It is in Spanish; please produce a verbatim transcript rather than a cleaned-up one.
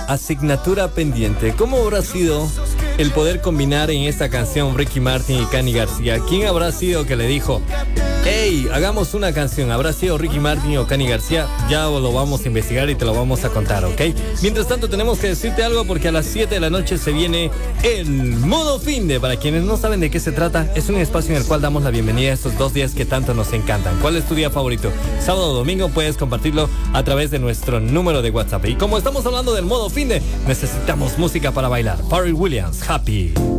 asignatura pendiente. ¿Cómo habrá sido el poder combinar en esta canción Ricky Martin y Cani García? ¿Quién habrá sido que le dijo, hey, hagamos una canción? ¿Habrá sido Ricky Martin o Cani García? Ya lo vamos a investigar y te lo vamos a contar, ¿ok? Mientras tanto tenemos que decirte algo porque a las siete de la noche se viene el Modo Finde. Para quienes no saben de qué se trata, es un espacio en el cual damos la bienvenida a estos dos días que tanto nos encantan. ¿Cuál es tu día favorito? Sábado o domingo, puedes compartirlo a través de nuestro número de WhatsApp. Y como estamos hablando del Modo Finde, necesitamos música para bailar. Pharrell Williams, Happy.